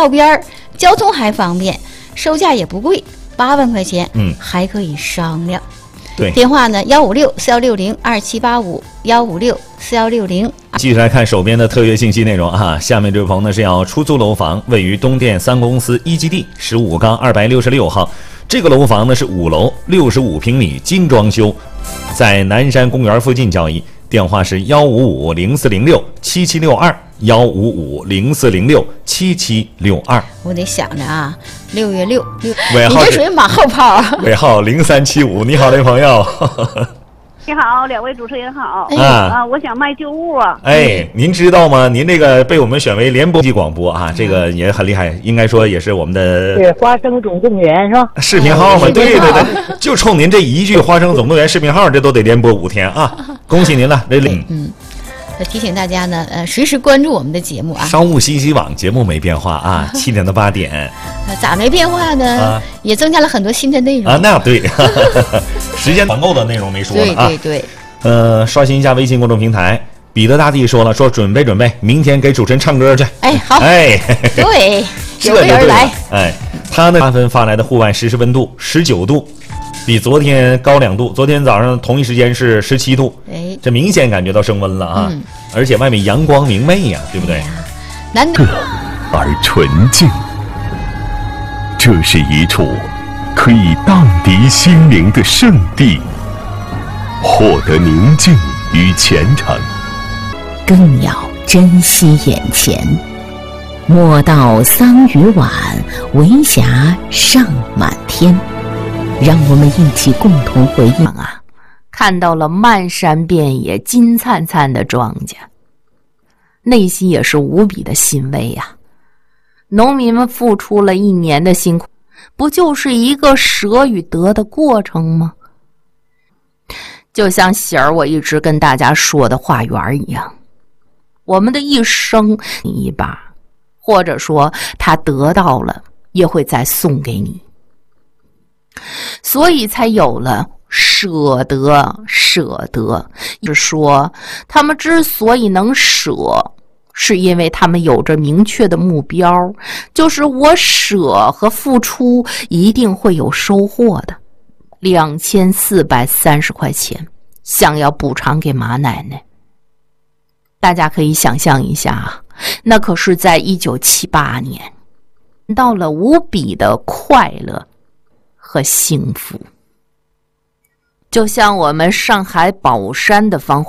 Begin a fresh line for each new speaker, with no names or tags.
道边，交通还方便，售价也不贵，8万块钱，还可以商量。
对，
电话呢156-4160-2785，156-4160。
继续来看手边的特约信息内容啊，下面这位朋友呢是要出租楼房，位于东电3公司一基地15-266号。这个楼房呢是5楼，65平米，精装修，在南山公园附近交易。电话是155-0406-7762，155-0406-7762。
我得想着啊，6月6，
尾号
你这属于马后炮。
尾号0375。你好，这位朋友。
你好，两位主持人好。我想卖旧物啊。
您知道吗？您这个被我们选为联播级广播啊，这个也很厉害，应该说也是我们的
是花生总动员是吧？
视频号嘛，对，就冲您这一句花生总动员视频号，这都得连播5天啊！恭喜您了，
提醒大家呢，随时关注我们的节目啊。
商务信息网节目没变化啊，7点到8点。
咋没变化呢？也增加了很多新的内容
啊。那对，时间团购的内容没说了啊。
对。
刷新一下微信公众平台。彼得大帝说了，说准备，明天给主持人唱歌去。
好。对，有备而来。
他呢8分发来的户外实时温度19度。比昨天高2度，昨天早上同一时间是17度，这明显感觉到升温了啊！而且外面阳光明媚呀，对不对？
难得
而纯净，这是一处可以荡涤心灵的圣地，获得宁静与虔诚，
更要珍惜眼前。莫道桑榆晚，为霞尚满天。让我们一起共同回忆
看到了漫山遍野金灿灿的庄稼，内心也是无比的欣慰呀。农民们付出了1年的辛苦，不就是一个舍与得的过程吗？就像喜儿我一直跟大家说的花园一样，我们的一生一把，或者说他得到了也会再送给你，所以才有了舍得。就是说他们之所以能舍，是因为他们有着明确的目标，就是我舍和付出一定会有收获的。2430块钱想要补偿给马奶奶，大家可以想象一下啊，那可是在1978年，到了无比的快乐和幸福。就像我们上海宝山的芳华